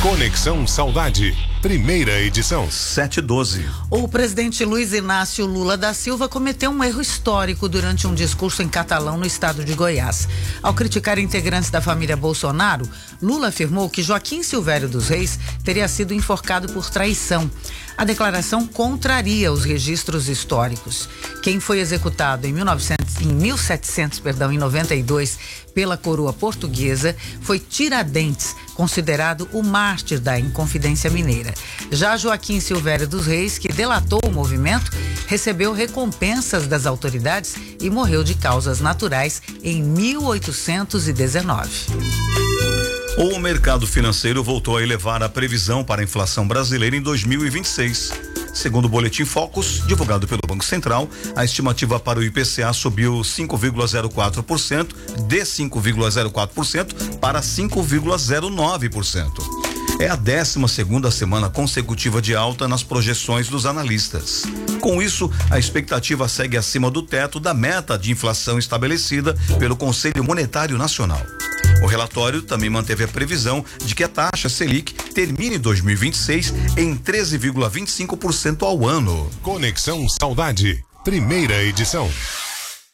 Conexão Saudade, primeira edição. 7:12. O presidente Luiz Inácio Lula da Silva cometeu um erro histórico durante um discurso em catalão no estado de Goiás. Ao criticar integrantes da família Bolsonaro, Lula afirmou que Joaquim Silvério dos Reis teria sido enforcado por traição. A declaração contraria os registros históricos. Quem foi executado em 1792 pela coroa portuguesa foi Tiradentes, considerado o mártir da Inconfidência Mineira. Já Joaquim Silvério dos Reis, que delatou o movimento, recebeu recompensas das autoridades e morreu de causas naturais em 1819. O mercado financeiro voltou a elevar a previsão para a inflação brasileira em 2026. Segundo o boletim Focus, divulgado pelo Banco Central, a estimativa para o IPCA subiu 5,04%, de 5,04% para 5,09%. É a 12ª semana consecutiva de alta nas projeções dos analistas. Com isso, a expectativa segue acima do teto da meta de inflação estabelecida pelo Conselho Monetário Nacional. O relatório também manteve a previsão de que a taxa Selic termine 2026 em 13,25% ao ano. Conexão Saudade, primeira edição.